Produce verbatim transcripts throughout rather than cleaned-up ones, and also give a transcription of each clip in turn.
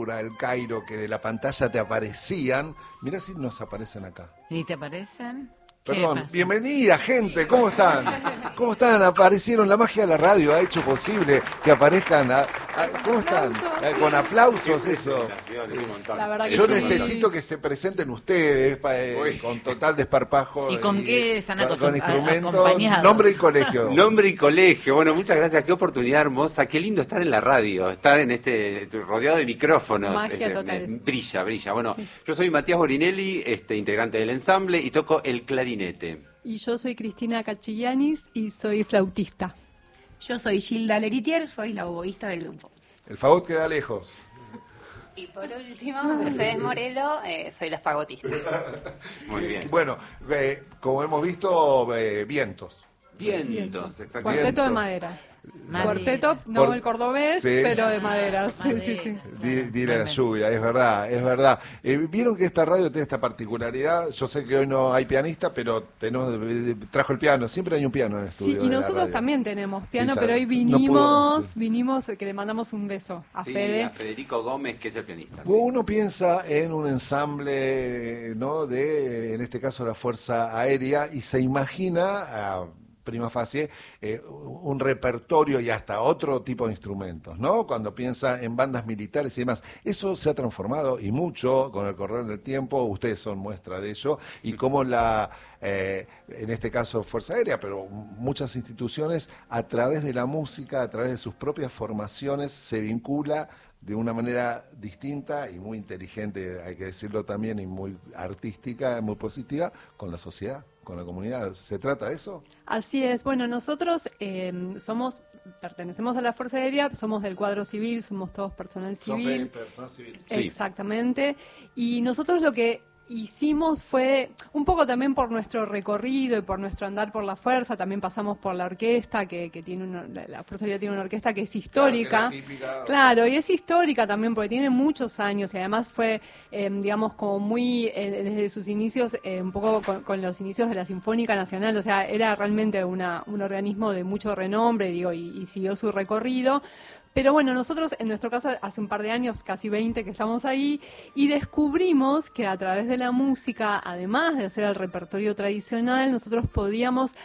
Bujumbura, El Cairo, que de la pantalla te aparecían. Mirá si nos aparecen acá. ¿Y te aparecen? Perdón, bienvenida gente, ¿cómo están? ¿Cómo están? Aparecieron, la magia de la radio ha hecho posible que aparezcan. A, a, ¿Cómo están? Eh, con aplausos, eso. La verdad que Yo sí. necesito que se presenten ustedes pa, eh, con total desparpajo. ¿Y con qué están con, con instrumentos, acompañados? nombre y colegio. Nombre y colegio. Bueno, muchas gracias. Qué oportunidad hermosa. Qué lindo estar en la radio, estar en este rodeado de micrófonos. Magia este, total. me- brilla, brilla. Bueno, Sí. yo soy Matías Borinelli, este integrante del ensamble y toco el clarinete. Y yo soy Cristina Cachillanis y soy flautista. Yo soy Gilda Leritier, soy la oboísta del grupo. El fagot queda lejos. Y por último, Mercedes Morelo, eh, soy la fagotista. Muy bien. Bueno, eh, como hemos visto, eh, vientos. Vientos, exactamente. Cuarteto de Vientos. maderas. Madera. Cuarteto, no Por- el cordobés, Sí. pero de maderas. Sí, Madera. sí, sí. Di- Dile la Bien. lluvia, es verdad, es verdad. Eh, Vieron que esta radio tiene esta particularidad. Yo sé que hoy no hay pianista, pero tenemos, eh, trajo el piano. Siempre hay un piano en el estudio. Sí, de y la nosotros radio. también tenemos piano, Sí, pero sabe. hoy No vinimos, pudo, sí. vinimos, que le mandamos un beso a Sí, Fede. a Federico Gómez, que es el pianista. sí. Uno piensa en un ensamble, ¿no? De, en este caso, la Fuerza Aérea, y se imagina, a prima facie, eh, un repertorio y hasta otro tipo de instrumentos, ¿no? Cuando piensa en bandas militares y demás. Eso se ha transformado y mucho con el correr del tiempo. Ustedes son muestra de ello. Y cómo la, eh, en este caso, Fuerza Aérea, pero muchas instituciones, a través de la música, a través de sus propias formaciones, se vincula de una manera distinta y muy inteligente, hay que decirlo también, y muy artística, muy positiva, con la sociedad, con la comunidad. ¿Se trata de eso? Así es. Bueno, nosotros eh, somos, pertenecemos a la Fuerza Aérea, somos del cuadro civil, somos todos personal civil. Personal civil. Sí. Exactamente. Y nosotros lo que hicimos fue, un poco también por nuestro recorrido y por nuestro andar por la fuerza, también pasamos por la orquesta, que, que tiene una, la la Fuerza Aérea tiene una orquesta que es histórica. Claro, que es la típica- Claro, y es histórica también porque tiene muchos años y además fue, eh, digamos, como muy, eh, desde sus inicios, eh, un poco con, con los inicios de la Sinfónica Nacional, o sea, era realmente una, un organismo de mucho renombre, digo, y, y siguió su recorrido. Pero bueno, nosotros en nuestro caso hace un par de años, casi veinte que estamos ahí, y descubrimos que a través de la música, además de hacer el repertorio tradicional, nosotros podíamos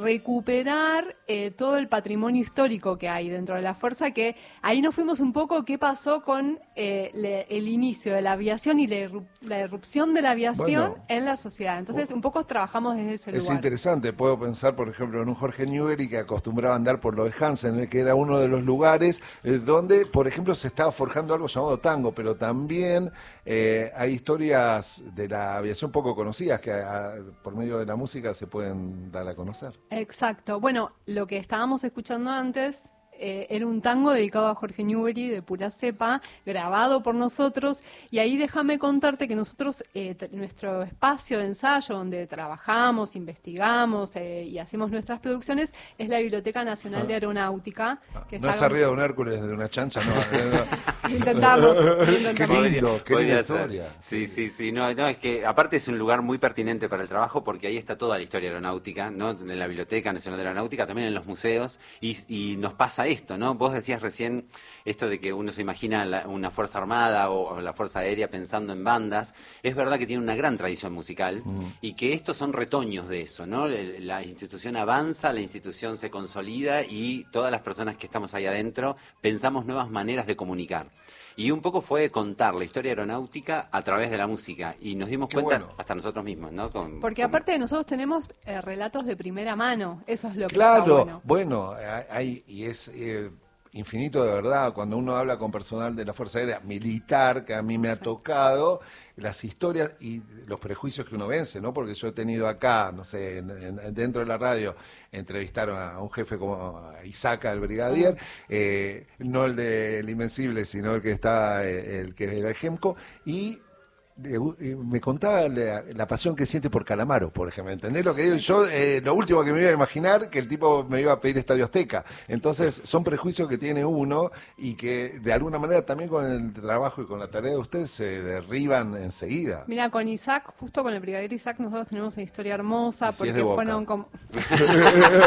recuperar eh, todo el patrimonio histórico que hay dentro de la fuerza, que ahí nos fuimos un poco qué pasó con eh, le- el inicio de la aviación y la, irru- la irrupción de la aviación Bueno. en la sociedad. Entonces, un poco trabajamos desde ese Es lugar. interesante, puedo pensar, por ejemplo, en un Jorge Newbery que acostumbraba a andar por lo de Hansen, que era uno de los lugares eh, donde, por ejemplo, se estaba forjando algo llamado tango, pero también eh, hay historias de la aviación poco conocidas que a- por medio de la música se pueden dar a conocer. Exacto. Bueno, lo que estábamos escuchando antes eh, era un tango dedicado a Jorge Newbery de pura cepa, grabado por nosotros, y ahí déjame contarte que nosotros, eh, t- nuestro espacio de ensayo donde trabajamos, investigamos eh, y hacemos nuestras producciones es la Biblioteca Nacional Ah. de Aeronáutica. Que No está es arriba de un Hércules, de una chancha, no. Intentamos, Qué intentamos. lindo, qué Podría linda ser. historia. Sí, sí, sí. No, no, es que aparte es un lugar muy pertinente para el trabajo porque ahí está toda la historia aeronáutica, ¿no? En la Biblioteca Nacional de Aeronáutica, también en los museos, y, y nos pasa esto, ¿no? Vos decías recién esto de que uno se imagina la- una fuerza armada o, o la fuerza aérea pensando en bandas. Es verdad que tiene una gran tradición musical y que estos son retoños de eso, ¿no? El- La institución avanza, la institución se consolida y todas las personas que estamos ahí adentro pensamos nuevas maneras de comunicar. Y un poco fue contar la historia aeronáutica a través de la música y nos dimos Qué cuenta bueno. hasta nosotros mismos, ¿no? Con- Porque con- aparte de nosotros tenemos eh, relatos de primera mano, eso es lo que Claro, está bueno. bueno, hay, y es eh, infinito de verdad, cuando uno habla con personal de la Fuerza Aérea militar, que a mí me ha tocado, las historias y los prejuicios que uno vence, ¿no? Porque yo he tenido acá, no sé, en- en- dentro de la radio, entrevistaron a un jefe como a Isaac, el brigadier, eh, no el del Invencible, sino el que está, eh, el que era el GEMCO, y le gu- eh, me contaba la, la pasión que siente por Calamaro, por ejemplo. ¿Entendés lo que digo? Yo, eh, lo último que me iba a imaginar, que el tipo me iba a pedir Estadio Azteca. Entonces, son prejuicios que tiene uno y que de alguna manera también con el trabajo y con la tarea de ustedes se derriban enseguida. Mira, con Isaac, justo con el brigadier Isaac, nosotros tenemos una historia hermosa. Y si es porque de Boca. fueron como...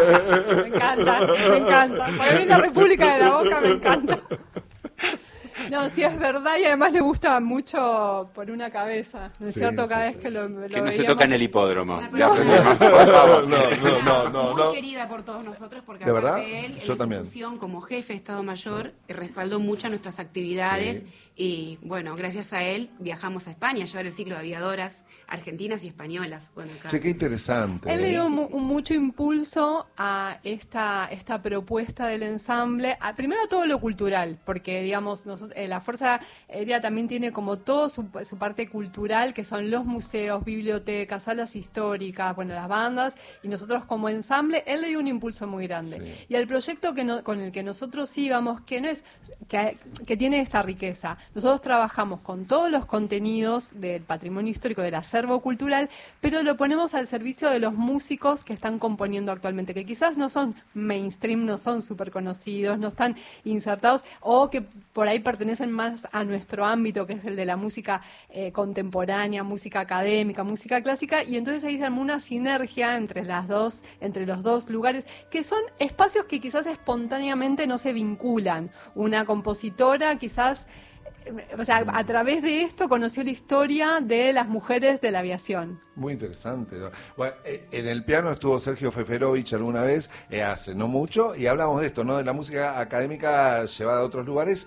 me encanta, me encanta. Para mí la República de la Boca me encanta. No, sí es verdad y además le gusta mucho por una cabeza, ¿no es Sí, cierto? Cada sí, vez sí. que lo, lo Que no se veíamos- toca en el hipódromo. Una Ya persona- aprendimos, por favor. No, no, no, no, Muy no. querida por todos nosotros porque ¿De aparte verdad? de él, en Yo la también. institución como jefe de Estado Mayor eh, respaldó mucho nuestras actividades Sí. y bueno, gracias a él viajamos a España a llevar el ciclo de aviadoras argentinas y españolas. Bueno, acá. Che, qué interesante. Él le ¿eh? dio Sí, sí, mu- sí. mucho impulso a esta, esta propuesta del ensamble, a- primero a todo lo cultural, porque digamos nosotros, eh, la Fuerza Aérea también tiene como todo su, su parte cultural, que son los museos, bibliotecas, salas históricas, bueno, las bandas, y nosotros como ensamble, él le dio un impulso muy grande. Sí. Y el proyecto que no- con el que nosotros íbamos, que no es, que, que tiene esta riqueza, nosotros trabajamos con todos los contenidos del patrimonio histórico, del acervo cultural, pero lo ponemos al servicio de los músicos que están componiendo actualmente, que quizás no son mainstream, no son súper conocidos, no están insertados, o que por ahí pertenecen más a nuestro ámbito, que es el de la música eh, contemporánea, música académica, música clásica, y entonces ahí se armó una sinergia entre las dos, entre los dos lugares, que son espacios que quizás espontáneamente no se vinculan. Una compositora quizás, eh, o sea, a través de esto conoció la historia de las mujeres de la aviación. Muy interesante, ¿no? Bueno, eh, en el piano estuvo Sergio Feferovich alguna vez, eh, hace no mucho, y hablamos de esto, ¿no? De la música académica llevada a otros lugares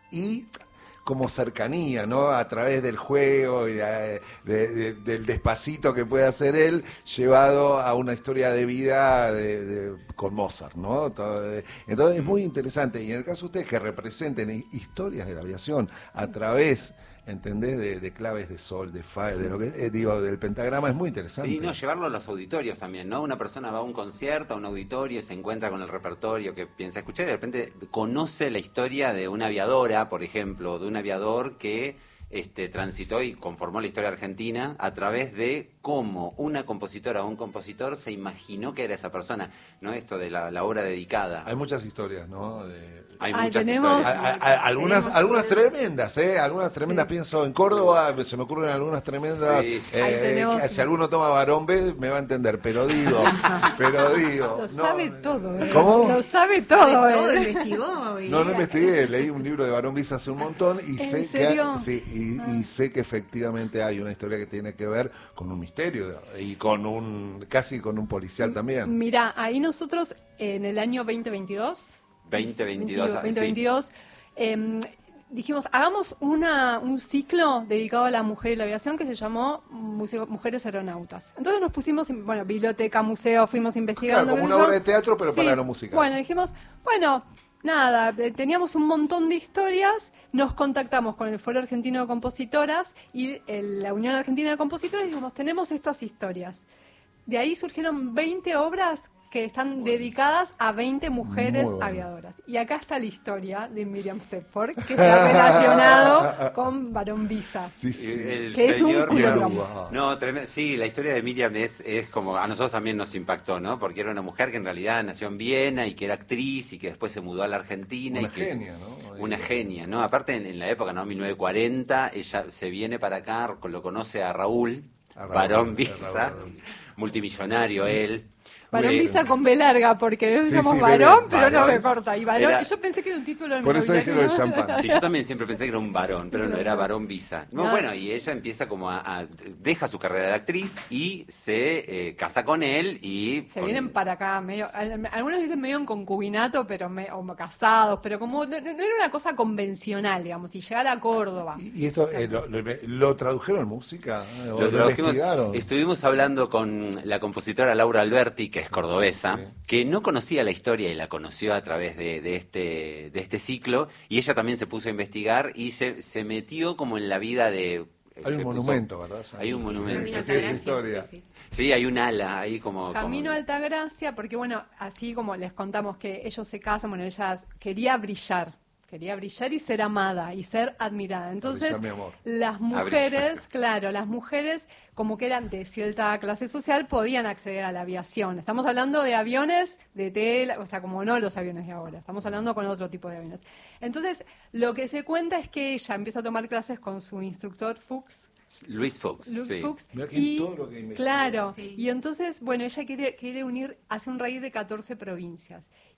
y como cercanía, ¿no? A través del juego y de- de- de- del despacito que puede hacer él, llevado a una historia de vida de- de- con Mozart, ¿no? Todo, eh, entonces es muy interesante. Y en el caso de ustedes que representen hi- historias de la aviación a través, ¿entendés? De, de claves de sol, de fa, de lo que eh, digo, del pentagrama, es muy interesante. Sí, no, llevarlo a los auditorios también, ¿no? Una persona va a un concierto, a un auditorio, se encuentra con el repertorio que piensa escuchar y de repente conoce la historia de una aviadora, por ejemplo, de un aviador que este, transitó y conformó la historia argentina a través de cómo una compositora o un compositor se imaginó que era esa persona, ¿no? Esto de la, la obra dedicada. Hay muchas historias, ¿no? De- Hay Ay, muchas tenemos- A- historias. a- a- algunas Tenemos algunas una- tremendas, ¿eh? Algunas tremendas, pienso en Córdoba, se me ocurren algunas tremendas. Sí, sí. eh, Ahí tenemos- que si alguno toma varón B, me va a entender, pero digo, pero digo. Lo no, sabe todo, ¿eh? ¿Cómo? Lo sabe ¿Sabe todo, todo? ¿eh? ¿Investigó? y- No, no investigué, leí un libro de Barón Visa hace un montón y ¿En sé serio? que sí, y, y sé que efectivamente hay una historia que tiene que ver con un misterio y con un casi con un policial también. Mira, ahí nosotros en el año veinte veintidós, veinte veintidós, ah, veinte sí. veintidós, em, dijimos, hagamos una, un ciclo dedicado a la mujer y la aviación que se llamó Museo- Mujeres Aeronautas. Entonces nos pusimos, en- bueno, biblioteca, museo, fuimos investigando. Claro, como qué una sé yo. obra de teatro, pero Sí, para lo musical. Bueno, dijimos, bueno, nada, eh, teníamos un montón de historias, nos contactamos con el Foro Argentino de Compositoras y el- la Unión Argentina de Compositores y dijimos, tenemos estas historias. De ahí surgieron veinte obras que están dedicadas a veinte mujeres Muy bueno. aviadoras. Y acá está la historia de Miriam Stepford, que está relacionado con Barón Visa. Sí, sí. El Que es un señor culebro. Miriam. No, tremendo. Sí, la historia de Miriam es, es como, a nosotros también nos impactó, ¿no? Porque era una mujer que en realidad nació en Viena y que era actriz y que después se mudó a la Argentina. Una y que, genia, ¿no? Una genia, ¿no? Aparte en, en la época, ¿no? mil novecientos cuarenta, ella se viene para acá, lo conoce a Raúl, A Raúl, Barón a Visa, Raúl. multimillonario él. Barón Muy- Visa con B larga, porque Sí, decíamos sí, varón, B, pero no varón. me corta. Y varón, Era- yo pensé que era un título de Por eso dije lo de nobiliario, ¿no? champán. Sí, yo también siempre pensé que era un varón, pero no, era varón Visa. No, No. bueno, y ella empieza como a, a- deja su carrera de actriz y se eh, casa con él y... Se con- vienen para acá, medio, al- algunos dicen medio en concubinato, pero me- o casados, pero como no, no era una cosa convencional, digamos, y llegar a Córdoba. Y y esto eh, lo, lo- lo tradujeron en música, ¿O Lo lo tradujimos- investigaron. estuvimos hablando con la compositora Laura Alberti, que es cordobesa, Sí. que no conocía la historia y la conoció a través de, de este de este ciclo, y ella también se puso a investigar y se, se metió como en la vida de... Hay se un puso- monumento, ¿verdad? Hay un monumento. Camino Esa es Altagracia, historia. sí, sí. Sí, hay un ala ahí como... Camino como- a Altagracia, porque bueno, así como les contamos que ellos se casan, bueno, ella quería brillar, quería brillar y ser amada y ser admirada. Entonces, brillar, mi amor. las brillar. mujeres, claro, las mujeres como que eran de cierta clase social podían acceder a la aviación. Estamos hablando de aviones de tela, o sea, como no los aviones de ahora, estamos hablando con otro tipo de aviones. Entonces, lo que se cuenta es que ella empieza a tomar clases con su instructor Fuchs, Luis Fox. Luke sí. Fuchs, Mirá que y todo lo que investigó. claro, Sí. y entonces, bueno, ella quiere, quiere unir, hace un raíz de catorce provincias,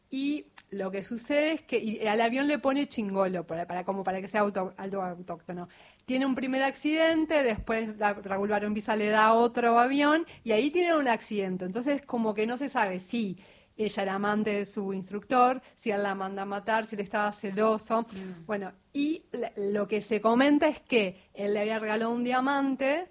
y lo que sucede es que y al avión le pone chingolo, para, para como para que sea auto, algo autóctono. Tiene un primer accidente, después la, Raúl Barón Visa le da otro avión y ahí tiene un accidente. Entonces como que no se sabe si ella era amante de su instructor, si él la manda a matar, si él estaba celoso. Mm. Bueno, y la, lo que se comenta es que él le había regalado un diamante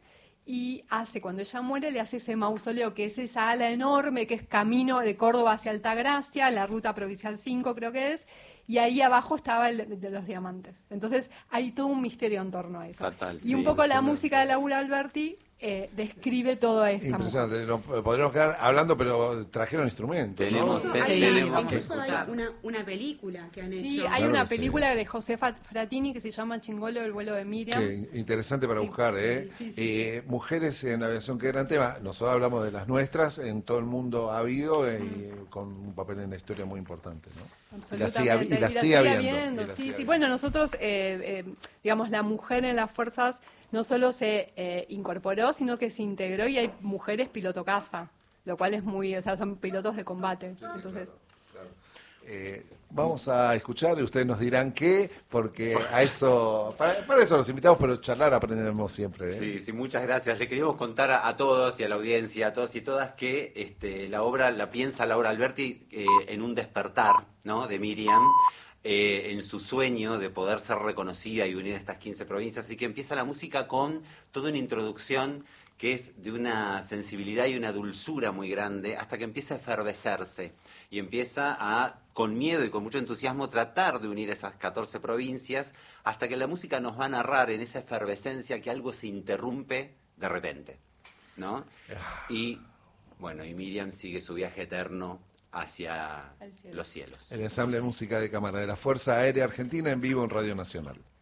y hace, cuando ella muere, le hace ese mausoleo, que es esa ala enorme, que es camino de Córdoba hacia Altagracia, la ruta provincial cinco creo que es, y ahí abajo estaba el de los diamantes. Entonces hay todo un misterio en torno a eso. Total, y un sí, poco la música de Laura Alberti eh, describe toda esta Impresionante, no, podríamos quedar hablando, pero trajeron instrumentos, tenemos, ¿no? Incluso hay, Sí, una, vamos a incluso hay escuchar. una, una película que han hecho. Sí, hay Claro una que sí. película de José Fratini que se llama Chingolo, el vuelo de Miriam. Qué interesante para Sí, buscar, sí, ¿eh? sí, sí, Eh, Mujeres en aviación, qué gran tema. Nosotros hablamos de las nuestras, en todo el mundo ha habido, eh, y con un papel en la historia muy importante, ¿no? Y la sigue, Absolutamente. y la sigue habiendo. Y la Sí, sigue sí. habiendo. Bueno, nosotros, eh, eh, digamos, la mujer en las fuerzas no solo se eh, incorporó, sino que se integró y hay mujeres piloto caza, lo cual es muy, o sea, son pilotos de combate. Sí, sí, Entonces, claro, claro. Eh, vamos a escuchar y ustedes nos dirán qué, porque a eso, para, para eso los invitamos, pero charlar aprendemos siempre, ¿eh? Sí, sí, muchas gracias. Le queríamos contar a, a todos y a la audiencia, a todos y todas, que este, la obra la piensa Laura Alberti eh, en un despertar, ¿no?, de Miriam, eh, en su sueño de poder ser reconocida y unir estas quince provincias. Así que empieza la música con toda una introducción que es de una sensibilidad y una dulzura muy grande, hasta que empieza a efervecerse y empieza a, con miedo y con mucho entusiasmo, tratar de unir esas catorce provincias, hasta que la música nos va a narrar en esa efervescencia que algo se interrumpe de repente, ¿no? Y, bueno, y Miriam sigue su viaje eterno hacia Al cielo. los cielos. El ensamble de música de cámara de la Fuerza Aérea Argentina en vivo en Radio Nacional.